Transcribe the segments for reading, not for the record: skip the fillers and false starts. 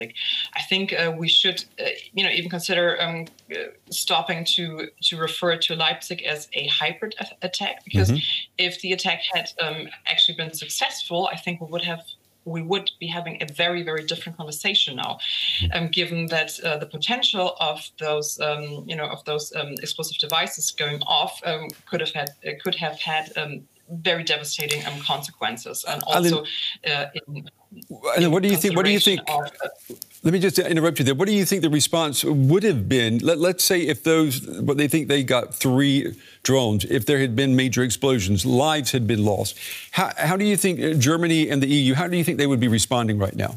I think we should, even consider stopping to refer to Leipzig as a hybrid attack, because if the attack had actually been successful, I think we would be having a very, very different conversation now, given that the potential of those, explosive devices going off could have had very devastating consequences, and also what do you think? Let me just interrupt you there. What do you think the response would have been? Let's say if they think they got 3 drones, if there had been major explosions, lives had been lost. How do you think Germany and the EU, how do you think they would be responding right now?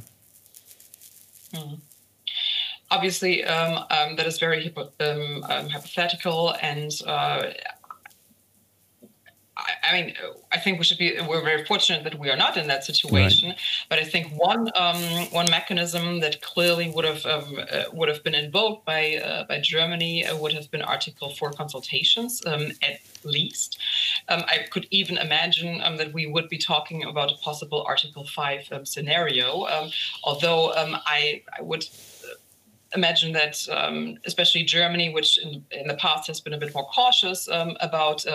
Obviously, that is very hypothetical, and I think we're very fortunate that we are not in that situation. Right. But I think one mechanism that clearly would have been invoked by Germany would have been Article 4 consultations, at least. I could even imagine that we would be talking about a possible Article 5 scenario, although I would imagine that especially Germany, which in the past has been a bit more cautious about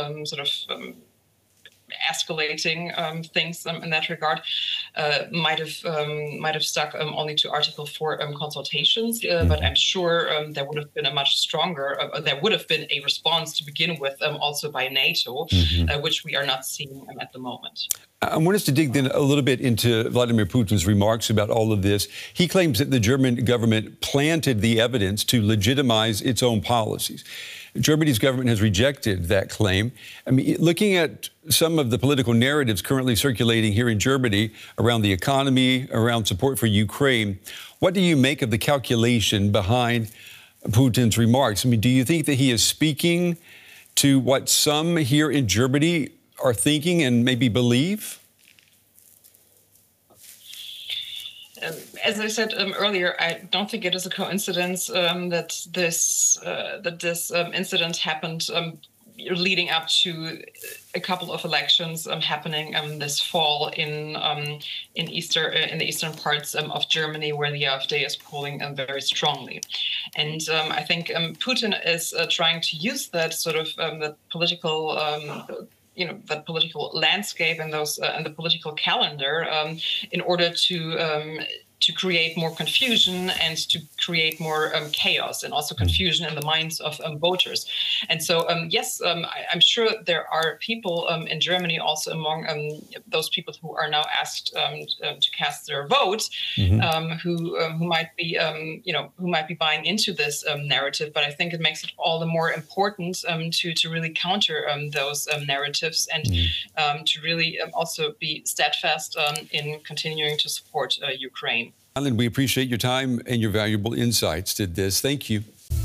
escalating things in that regard, might have stuck only to Article 4 consultations. But I'm sure there would have been there would have been a response to begin with, also by NATO, which we are not seeing at the moment. I want us to dig then a little bit into Vladimir Putin's remarks about all of this. He claims that the German government planted the evidence to legitimize its own policies. Germany's government has rejected that claim. I mean, looking at some of the political narratives currently circulating here in Germany around the economy, around support for Ukraine, what do you make of the calculation behind Putin's remarks? I mean, do you think that he is speaking to what some here in Germany are thinking and maybe believe? As I said earlier, I don't think it is a coincidence that this incident happened leading up to a couple of elections happening this fall in the eastern parts of Germany, where the AfD is polling very strongly. And I think Putin is trying to use that sort of the political that political landscape and the political calendar in order to create more confusion and to create more chaos, and also confusion in the minds of voters. And so, yes, I'm sure there are people in Germany, also among those people who are now asked to cast their vote, who might be buying into this narrative. But I think it makes it all the more important to really counter those narratives, and to really also be steadfast in continuing to support Ukraine. Alan, we appreciate your time and your valuable insights to this. Thank you.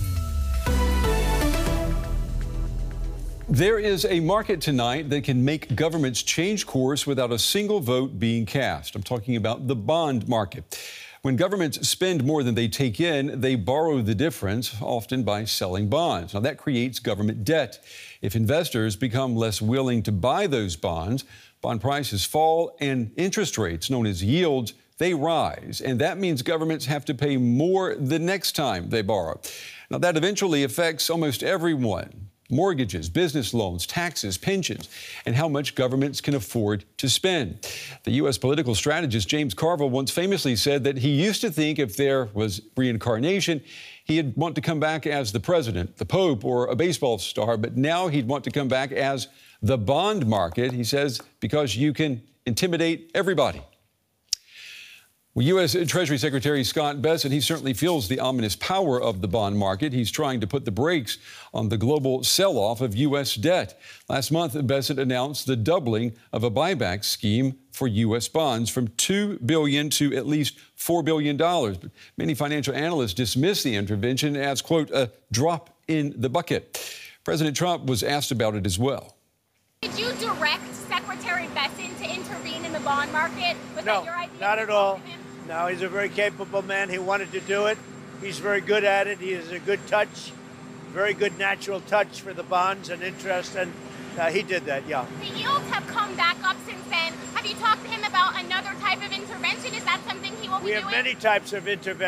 There is a market tonight that can make governments change course without a single vote being cast. I'm talking about the bond market. When governments spend more than they take in, they borrow the difference, often by selling bonds. Now, that creates government debt. If investors become less willing to buy those bonds, bond prices fall and interest rates, known as yields, they rise, and that means governments have to pay more the next time they borrow. Now, that eventually affects almost everyone: mortgages, business loans, taxes, pensions, and how much governments can afford to spend. The U.S. political strategist James Carville once famously said that he used to think if there was reincarnation, he'd want to come back as the president, the Pope, or a baseball star, but now he'd want to come back as the bond market, he says, because you can intimidate everybody. Well, U.S. Treasury Secretary Scott Bessent, he certainly feels the ominous power of the bond market. He's trying to put the brakes on the global sell-off of U.S. debt. Last month, Bessent announced the doubling of a buyback scheme for U.S. bonds from $2 billion to at least $4 billion. But many financial analysts dismiss the intervention as, quote, a drop in the bucket. President Trump was asked about it as well. Did you direct Secretary Bessent to intervene in the bond market? No, not at all. No, he's a very capable man. He wanted to do it. He's very good at it. He has a good touch, very good natural touch for the bonds and interest, and he did that, yeah. The yields have come back up since then. Have you talked to him about another type of intervention? Is that something he will be doing? We have many types of intervention.